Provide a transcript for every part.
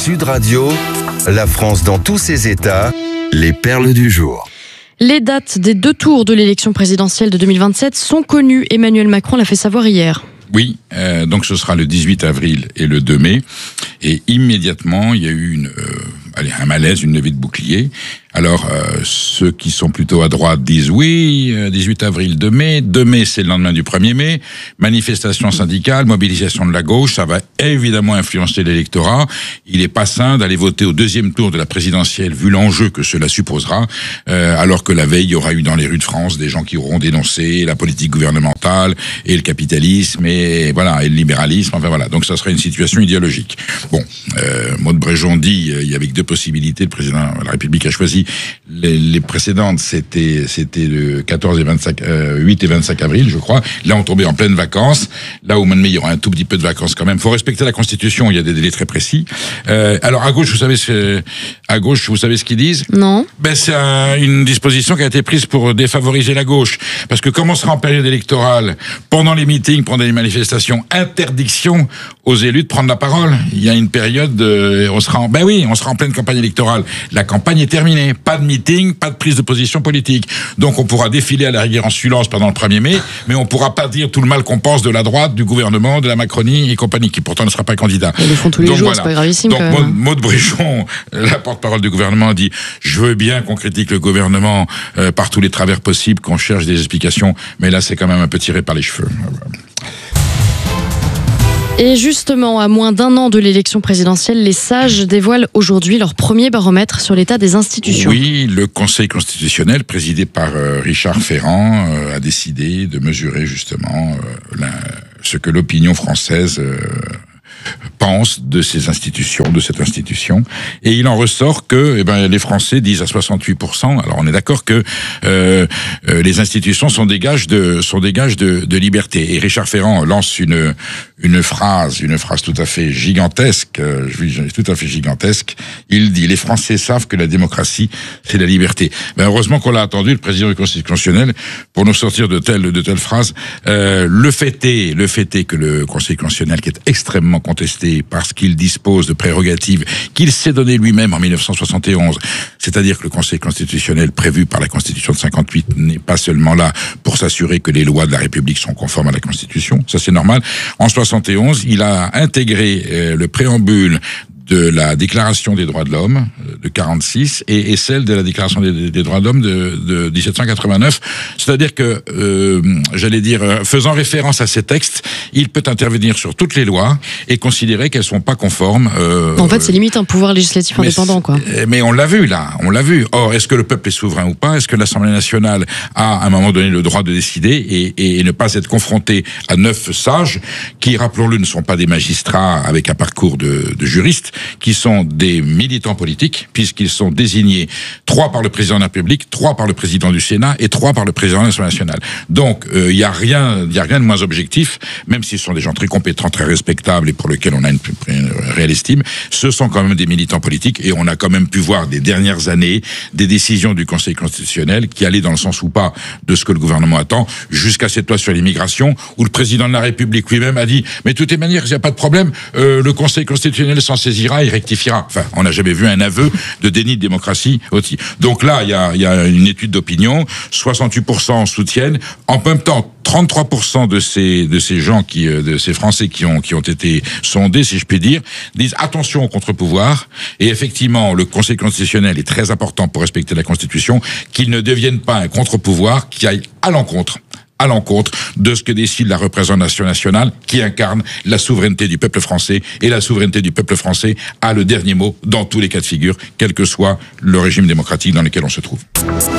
Sud Radio, la France dans tous ses états, les perles du jour. Les dates des 2 tours de l'élection présidentielle de 2027 sont connues. Emmanuel Macron l'a fait savoir hier. Oui, donc ce sera le 18 avril et le 2 mai. Et immédiatement, il y a eu un malaise, une levée de bouclier. Alors, ceux qui sont plutôt à droite disent oui, 18 avril, 2 mai. 2 mai, c'est le lendemain du 1er mai. Manifestation syndicale, mobilisation de la gauche, ça va évidemment influencer l'électorat. Il n'est pas sain d'aller voter au 2e tour de la présidentielle, vu l'enjeu que cela supposera, alors que la veille, il y aura eu dans les rues de France des gens qui auront dénoncé la politique gouvernementale et le capitalisme et voilà, et le libéralisme. Enfin voilà, donc ça sera une situation idéologique. Bon, Maud Bréjon dit, il y avait que 2 possibilités. Le président de la République a choisi les précédentes, c'était le 14 et 25, 8 et 25 avril, je crois. Là, on tombait en pleine vacances. Là, au mois de mai, il y aura un tout petit peu de vacances quand même. Faut respecter la Constitution. Il y a des délais très précis. Alors, à gauche, vous savez ce qu'ils disent? Non. Ben, c'est une disposition qui a été prise pour défavoriser la gauche. Parce que comme on sera en période électorale, pendant les meetings, pendant les manifestations, interdiction aux élus de prendre la parole. Il y a une période, on sera en pleine campagne électorale. La campagne est terminée. Pas de meeting, pas de prise de position politique. Donc on pourra défiler à la rigueur en silence pendant le 1er mai, mais on pourra pas dire tout le mal qu'on pense de la droite, du gouvernement, de la Macronie et compagnie, qui pourtant ne sera pas candidat. Ils le font tous les jours, voilà. C'est pas gravissime. Donc Maud Bréjon, la porte-parole du gouvernement, dit « Je veux bien qu'on critique le gouvernement par tous les travers possibles, qu'on cherche des explications, mais là c'est quand même un peu tiré par les cheveux. » Et justement, à moins d'1 an de l'élection présidentielle, les sages dévoilent aujourd'hui leur premier baromètre sur l'état des institutions. Oui, le Conseil constitutionnel, présidé par Richard Ferrand, a décidé de mesurer justement ce que l'opinion française pense de ces institutions, de cette institution, et il en ressort que les Français disent à 68%. Alors on est d'accord que les institutions sont des gages de liberté. Et Richard Ferrand lance une phrase tout à fait gigantesque. Il dit: les Français savent que la démocratie, c'est la liberté. Mais heureusement qu'on l'a attendu, le président du Conseil constitutionnel, pour nous sortir de telles phrases. Le fait est que le Conseil constitutionnel, qui est extrêmement contesté parce qu'il dispose de prérogatives qu'il s'est donné lui-même en 1971, c'est-à-dire que le Conseil constitutionnel prévu par la Constitution de 58 n'est pas seulement là pour s'assurer que les lois de la République sont conformes à la Constitution, ça c'est normal. En 71, il a intégré le préambule de la Déclaration des droits de l'homme de 46 et celle de la Déclaration des droits de l'homme de 1789. C'est-à-dire que, faisant référence à ces textes, il peut intervenir sur toutes les lois et considérer qu'elles sont pas conformes. En fait, c'est limite un pouvoir législatif indépendant, quoi. Mais on l'a vu, là. On l'a vu. Or, est-ce que le peuple est souverain ou pas? Est-ce que l'Assemblée nationale a, à un moment donné, le droit de décider et ne pas être confronté à 9 sages qui, rappelons-le, ne sont pas des magistrats avec un parcours de juristes, qui sont des militants politiques, puisqu'ils sont désignés 3 par le président de la République, 3 par le président du Sénat et 3 par le président de l'Assemblée nationale. Donc, il y a rien de moins objectif, même s'ils sont des gens très compétents, très respectables et pour lesquels on a une réelle estime. Ce sont quand même des militants politiques et on a quand même pu voir des dernières années des décisions du Conseil constitutionnel qui allaient dans le sens ou pas de ce que le gouvernement attend, jusqu'à cette loi sur l'immigration où le président de la République lui-même a dit « Mais de toutes les manières, il n'y a pas de problème, le Conseil constitutionnel s'en saisira et rectifiera ». Enfin, on n'a jamais vu un aveu de déni de démocratie aussi. Donc là, il y a une étude d'opinion, 68% soutiennent, en même temps 33% de ces gens de ces Français qui ont été sondés, si je puis dire, disent attention au contre-pouvoir. Et effectivement, le Conseil constitutionnel est très important pour respecter la Constitution, qu'il ne devienne pas un contre-pouvoir qui aille à l'encontre de ce que décide la représentation nationale qui incarne la souveraineté du peuple français. Et la souveraineté du peuple français a le dernier mot dans tous les cas de figure, quel que soit le régime démocratique dans lequel on se trouve.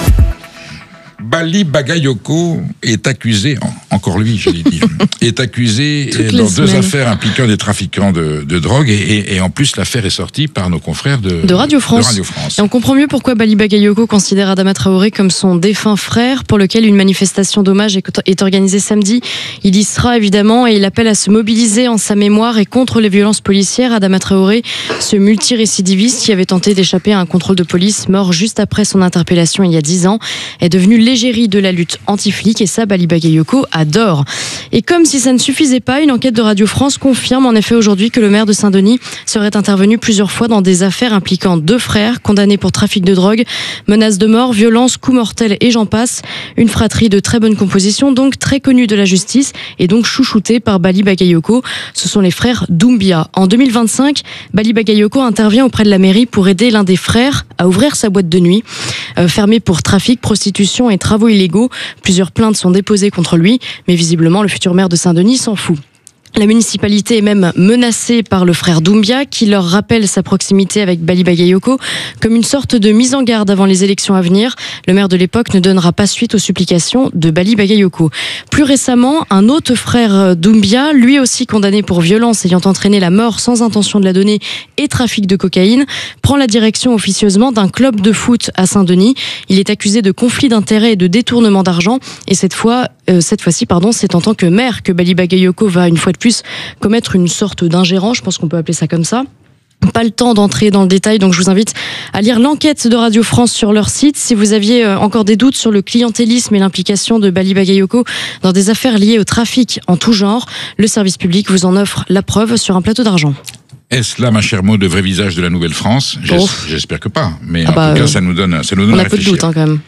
Bali Bagayoko est accusé, encore lui, j'allais dire, est accusé dans 2 affaires impliquant des trafiquants de drogue et en plus l'affaire est sortie par nos confrères de Radio France. Et on comprend mieux pourquoi Bali Bagayoko considère Adama Traoré comme son défunt frère, pour lequel une manifestation d'hommage est organisée samedi. Il y sera évidemment et il appelle à se mobiliser en sa mémoire et contre les violences policières. Adama Traoré, ce multirécidiviste qui avait tenté d'échapper à un contrôle de police, mort juste après son interpellation il y a 10 ans, est devenu légitime l'égérie de la lutte anti-flic, et ça, Bali Bagayoko adore. Et comme si ça ne suffisait pas, une enquête de Radio France confirme en effet aujourd'hui que le maire de Saint-Denis serait intervenu plusieurs fois dans des affaires impliquant 2 frères condamnés pour trafic de drogue, menaces de mort, violences, coups mortels et j'en passe. Une fratrie de très bonne composition, donc très connue de la justice et donc chouchoutée par Bali Bagayoko. Ce sont les frères Doumbia. En 2025, Bali Bagayoko intervient auprès de la mairie pour aider l'un des frères à ouvrir sa boîte de nuit, fermée pour trafic, prostitution et travaux illégaux. Plusieurs plaintes sont déposées contre lui, mais visiblement le futur maire de Saint-Denis s'en fout. La municipalité est même menacée par le frère Doumbia qui leur rappelle sa proximité avec Bali Bagayoko comme une sorte de mise en garde avant les élections à venir. Le maire de l'époque ne donnera pas suite aux supplications de Bali Bagayoko. Plus récemment, un autre frère Doumbia, lui aussi condamné pour violence ayant entraîné la mort sans intention de la donner et trafic de cocaïne, prend la direction officieusement d'un club de foot à Saint-Denis. Il est accusé de conflit d'intérêts et de détournement d'argent et cette fois-ci, c'est en tant que maire que Bali Bagayoko va une fois de plus commettre une sorte d'ingérence, je pense qu'on peut appeler ça comme ça. Pas le temps d'entrer dans le détail, donc je vous invite à lire l'enquête de Radio France sur leur site. Si vous aviez encore des doutes sur le clientélisme et l'implication de Bali Bagayoko dans des affaires liées au trafic en tout genre, le service public vous en offre la preuve sur un plateau d'argent. Est-ce là, ma chère Maud, le vrai visage de la Nouvelle-France ? J'espère que pas, mais en tout cas, ça nous donne à réfléchir. On a peu de doutes quand même.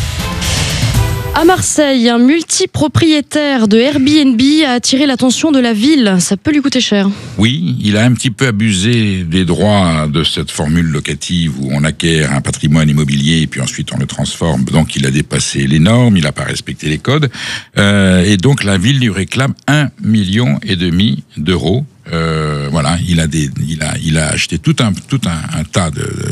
À Marseille, un multipropriétaire de Airbnb a attiré l'attention de la ville. Ça peut lui coûter cher. Oui, il a un petit peu abusé des droits de cette formule locative où on acquiert un patrimoine immobilier et puis ensuite on le transforme. Donc il a dépassé les normes, il n'a pas respecté les codes. Et donc la ville lui réclame 1,5 million d'euros. Voilà, il a acheté tout un tas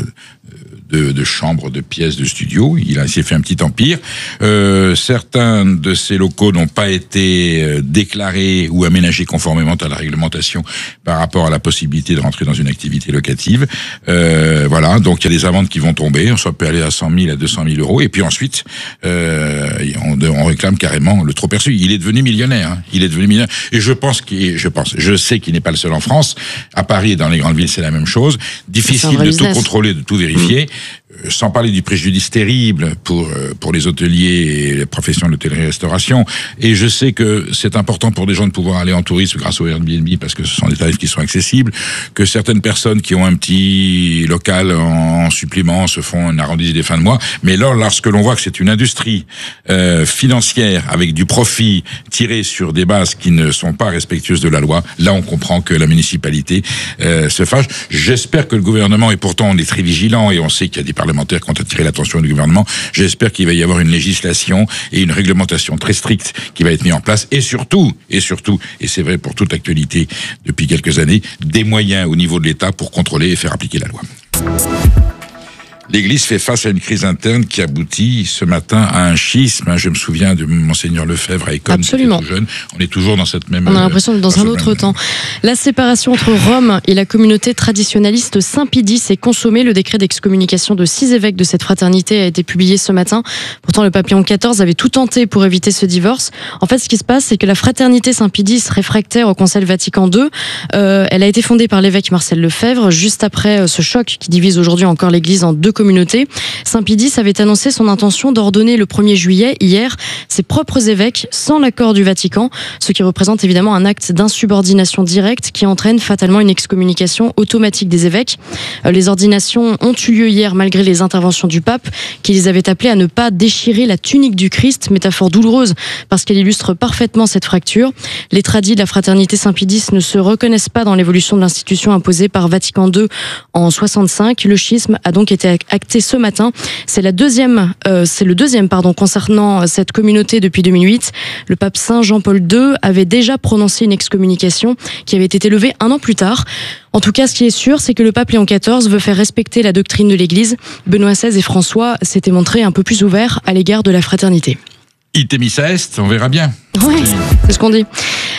de chambres, de pièces, de studios. Il s'est fait un petit empire. Certains de ces locaux n'ont pas été déclarés ou aménagés conformément à la réglementation par rapport à la possibilité de rentrer dans une activité locative. Voilà, donc il y a des amendes qui vont tomber. On peut aller à 100 000, à 200 000 euros. Et puis ensuite, on réclame carrément le trop perçu. Il est devenu millionnaire. Hein. Il est devenu millionnaire. Et je sais qu'il n'est pas le seul en France. À Paris et dans les grandes villes, c'est la même chose. Difficile de tout contrôler, de tout vérifier. Sans parler du préjudice terrible pour les hôteliers et les professions de l'hôtellerie-restauration. Et je sais que c'est important pour des gens de pouvoir aller en tourisme grâce au Airbnb parce que ce sont des tarifs qui sont accessibles, que certaines personnes qui ont un petit local en supplément se font un arrondi des fins de mois. Mais là, lorsque l'on voit que c'est une industrie financière avec du profit tiré sur des bases qui ne sont pas respectueuses de la loi, là on comprend que la municipalité se fâche. J'espère que le gouvernement, et pourtant on est très vigilant et on sait qu'il y a des parlementaires qui ont attiré l'attention du gouvernement. J'espère qu'il va y avoir une législation et une réglementation très stricte qui va être mise en place. Et surtout, et c'est vrai pour toute actualité depuis quelques années, des moyens au niveau de l'État pour contrôler et faire appliquer la loi. L'Église fait face à une crise interne qui aboutit ce matin à un schisme. Je me souviens de Monseigneur Lefebvre à Écône, c'était tout jeune. On est toujours dans cette même... On a l'impression d'être dans un autre temps. La séparation entre Rome et la communauté traditionnaliste Saint-Pédis est consommée. Le décret d'excommunication de 6 évêques de cette fraternité a été publié ce matin. Pourtant, le pape Léon XIV avait tout tenté pour éviter ce divorce. En fait, ce qui se passe, c'est que la fraternité Saint-Pédis, réfractaire au Concile Vatican II, elle a été fondée par l'évêque Marcel Lefebvre, juste après ce choc qui divise aujourd'hui encore l'Église en deux communauté. Saint-Pédis avait annoncé son intention d'ordonner le 1er juillet, hier, ses propres évêques sans l'accord du Vatican, ce qui représente évidemment un acte d'insubordination directe qui entraîne fatalement une excommunication automatique des évêques. Les ordinations ont eu lieu hier malgré les interventions du pape qui les avait appelés à ne pas déchirer la tunique du Christ, métaphore douloureuse parce qu'elle illustre parfaitement cette fracture. Les tradis de la fraternité Saint-Pédis ne se reconnaissent pas dans l'évolution de l'institution imposée par Vatican II en 65. Le schisme a donc été acté ce matin. C'est le deuxième concernant cette communauté depuis 2008. Le pape Saint Jean-Paul II avait déjà prononcé une excommunication qui avait été levée 1 an plus tard. En tout cas, ce qui est sûr, c'est que le pape Léon XIV veut faire respecter la doctrine de l'Église. Benoît XVI et François s'étaient montrés un peu plus ouverts à l'égard de la fraternité. Ite missa est, on verra bien. Oui, c'est ce qu'on dit.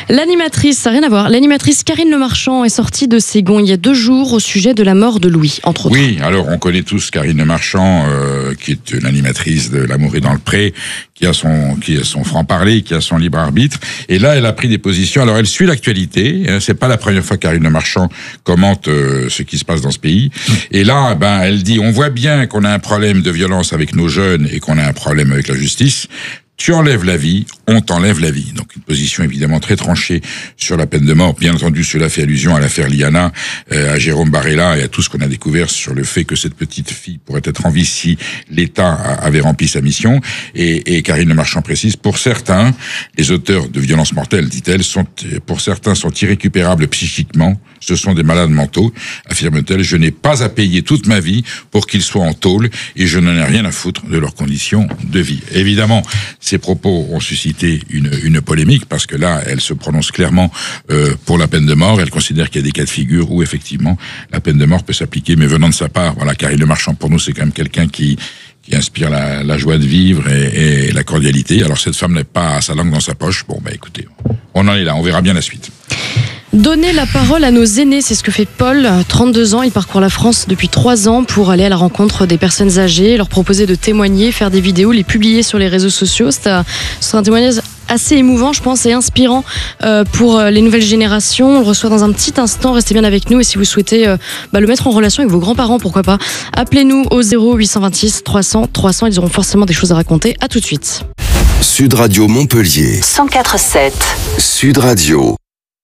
L'animatrice, ça n'a rien à voir. L'animatrice Karine Le Marchand est sortie de ses gonds il y a 2 jours au sujet de la mort de Louis, entre autres. Oui, alors on connaît tous Karine Le Marchand, qui est une animatrice de L'amour est dans le pré, qui a son franc-parler, qui a son libre arbitre. Et là, elle a pris des positions. Alors, elle suit l'actualité. C'est pas la première fois que Karine Le Marchand commente ce qui se passe dans ce pays. Et là, elle dit, on voit bien qu'on a un problème de violence avec nos jeunes et qu'on a un problème avec la justice. Tu enlèves la vie, on t'enlève la vie. Donc une position évidemment très tranchée sur la peine de mort. Bien entendu, cela fait allusion à l'affaire Liana, à Jérôme Barella et à tout ce qu'on a découvert sur le fait que cette petite fille pourrait être en vie si l'État avait rempli sa mission. Et Karine Le Marchand précise, pour certains, les auteurs de violences mortelles, dit-elle, sont irrécupérables psychiquement. Ce sont des malades mentaux, affirme-t-elle. Je n'ai pas à payer toute ma vie pour qu'ils soient en tôle et je n'en ai rien à foutre de leurs conditions de vie. Évidemment, ces propos ont suscité une polémique parce que là, elle se prononce clairement pour la peine de mort. Elle considère qu'il y a des cas de figure où effectivement la peine de mort peut s'appliquer, mais venant de sa part, voilà, Karine Le Marchand pour nous c'est quand même quelqu'un qui inspire la joie de vivre et la cordialité. Alors cette femme n'est pas sa langue dans sa poche. Bon, écoutez, on en est là, on verra bien la suite. Donner la parole à nos aînés, c'est ce que fait Paul, 32 ans. Il parcourt la France depuis 3 ans pour aller à la rencontre des personnes âgées, leur proposer de témoigner, faire des vidéos, les publier sur les réseaux sociaux. C'est un témoignage assez émouvant, je pense, et inspirant pour les nouvelles générations. On le reçoit dans un petit instant. Restez bien avec nous et si vous souhaitez le mettre en relation avec vos grands-parents, pourquoi pas, appelez-nous au 0826 300 300. Ils auront forcément des choses à raconter. À tout de suite. Sud Radio Montpellier. 104.7. Sud Radio.